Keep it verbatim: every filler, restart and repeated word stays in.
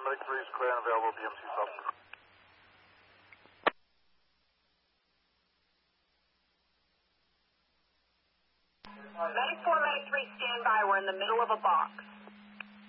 Medic three is clear and available, B M C South. Medic four, Medic three, stand by. We're in the middle of a box.